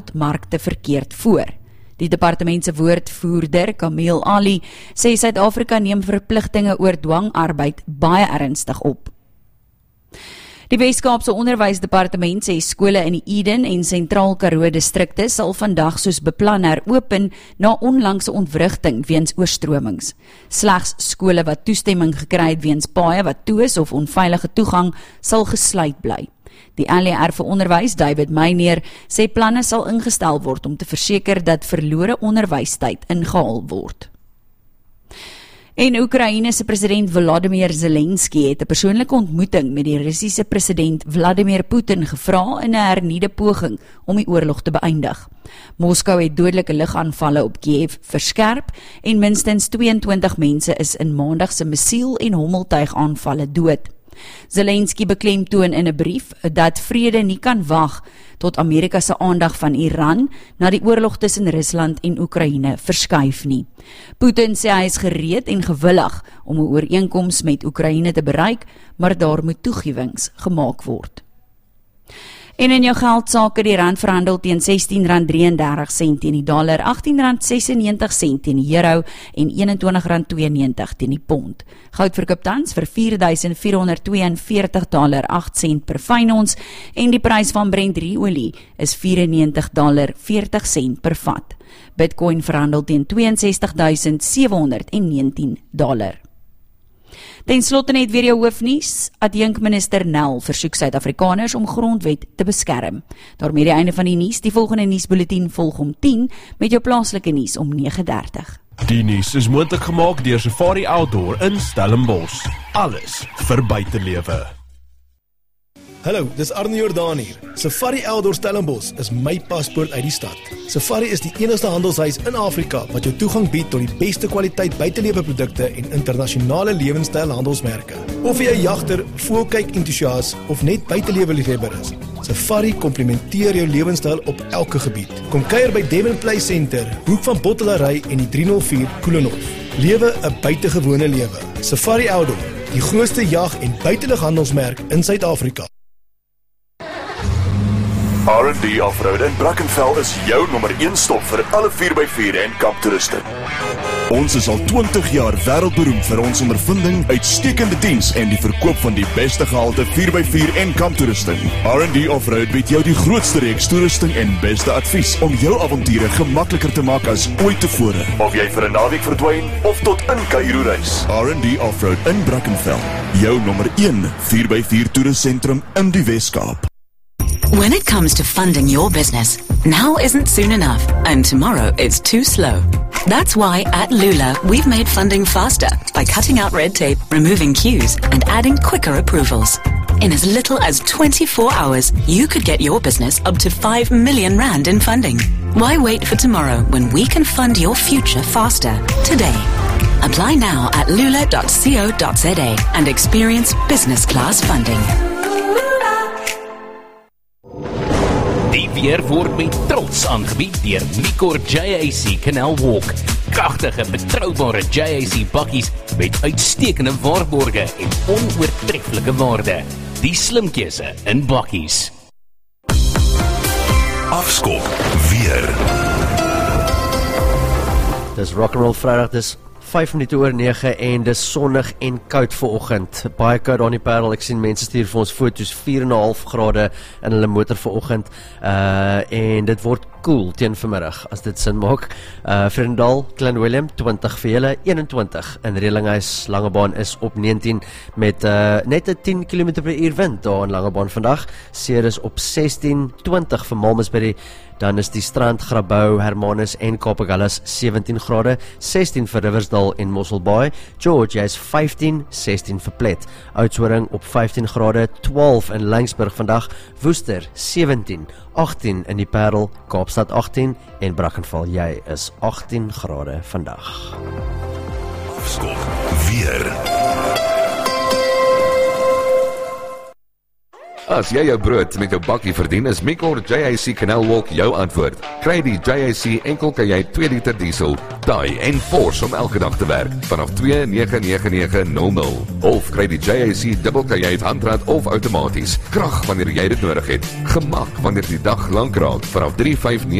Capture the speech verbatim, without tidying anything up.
markte verkeerd voor. Die departement se woordvoerder, Kameel Ali, sê Suid-Afrika neem verpligtinge oor dwangarbeid baie ernstig op. Die Wes-Kaapse Onderwysdepartement sê skole in die Eden en Sentraal Karoo distrikte sal vandag soos beplan heropen na onlangse ontwrigting weens oorstromings. Slegs skole wat toestemming gekry het weens paaie wat toe is of onveilige toegang sal gesluit bly. Die L E R vir onderwys, David Meyer, sê planne sal ingestel word om te verseker dat verlore onderwystyd ingehaal word. En Oekraïne se president Volodymyr Zelensky het 'n persoonlike ontmoeting met die Russiese president Vladimir Putin gevra in 'n hernieude poging om die oorlog te beëindig. Moskou het dodelike lugaanvalle op Kiev verskerp en minstens tweeëntwintig mense is in maandag se missiel- en hommeltuigaanvalle dood. Zelensky beklemtoon in 'n brief dat vrede nie kan wag tot Amerika se aandag van Iran na die oorlog tussen Rusland en Oekraïne verskuif nie. Putin sê hy is gereed en gewillig om 'n ooreenkoms met Oekraïne te bereik, maar daar moet toegewings gemaak word. En in jou geldsake, die rand verhandel teen sestien rand drieëndertig sent teen die dollar, agttien rand sesennegentig sent teen die euro en eenentwintig rand tweeënnegentig teen die pond. Goud verkoop tans vir vier duisend vier honderd tweeënveertig dollar agt sent per fyn ons en die prys van Brent olie is vyf ene negentig dollar veertig sent per vat. Bitcoin verhandel teen ses twee ses duisend sewe honderd negentien dollar. Ten slotte net weer jou hoofnuus. Adjunkminister Nel versoek Suid-Afrikaners om grondwet te beskerm. Daarmee die einde van die nuus. Die volgende nuusbulletin volg om tien met jou plaaslike nuus om nege dertig. Die nuus is moontlik gemaak deur Safari Outdoor in Stellenbosch. Alles vir buitelewe. Hallo, dis Arne Jordaan hier. Safari Outdoor Stellenbosch is my paspoort uit die stad. Safari is die enigste handelshuis in Afrika wat jou toegang bied tot die beste kwaliteit buiteleweprodukte en internasionale lewenstyl handelsmerke. Of jy 'n jagter, voëlkyk entoesias of net buitelewe-liefhebber is, Safari komplementeer jou lewenstyl op elke gebied. Kom kuier by Devon Play Center, hoek van Bottelary en die driehonderd vier Koelenhof. Lewe 'n buitengewone lewe. Safari Outdoor, die grootste jag- en buitelughandelsmerk in Suid-Afrika. R and D Offroad in Brackenfell is jou nommer een stop vir alle vier by vier en kamptoeriste. Ons is al twintig jaar wêreldberoemd vir ons ondervinding, uitstekende diens en die verkoop van die beste gehalte vier by vier en kamptoerusting. R and D Offroad bied jou die grootste reeks toerusting en beste advies om jou avonture gemakliker te maak as ooit tevore. Of jy vir 'n naweek verdwyn of tot in Kaïro reis. R and D Offroad in Brackenfell, jou nommer een vier by vier toerustsentrum in die Wes-Kaap. When it comes to funding your business, now isn't soon enough, and tomorrow is too slow. That's why at Lula, we've made funding faster by cutting out red tape, removing queues, and adding quicker approvals. In as little as twenty-four hours, you could get your business up to five million rand in funding. Why wait for tomorrow when we can fund your future faster today? Apply now at lula dot co dot za and experience business class funding. Die weer word met trots aangebied deur Micor J A C Canal Walk. Kragtige, betroubare J A C bakkies met uitstekende waarborge en onoortreffelike waarde. Die slim keuse in bakkies. Afskop weer. Dis Rock'n'Roll Vrydag, dis vyf minute oor nege en dis sonnig en koud vanoggend. Baie koud daar in die Parel. Ek sien mense stuur vir ons foto's vier en 'n half grade in hulle motor vanoggend. Uh en dit word koel teen vanmiddag as dit sin maak. Uh Vredendal, Klein Willem twintig vir julle, eenentwintig in Relinghuis. Langebaan is op negentien met uh net 'n tien kilometer per uur wind daar in Langebaan vandag. Ceres op sestien, twintig vir Malmesbury. Dan is die Strand, Grabouw, Hermanus en Kaapagullis sewentien grade, sestien vir Riversdal en Mosselbaai. George, jy is vyftien, sestien vir Plet. Oudtshoorn op vyftien grade, twaalf in Laingsburg vandag. Woester sewentien, agttien in die Parel, Kaapstad agttien en Brackenfell, jy is agttien grade vandag. Afskop weer. As jy jou brood met jou bakkie verdien, is Micor J A C Canal Walk jou antwoord. Kry die J A C enkel kajuit twee liter diesel, taai en force om elke dag te werk vanaf twee nege nege nege nul nul. Of kry die J A C dubbel kajuit handrat of outomaties. Krag wanneer jy dit nodig het. Gemak wanneer die dag lank raak vanaf drie vyf nege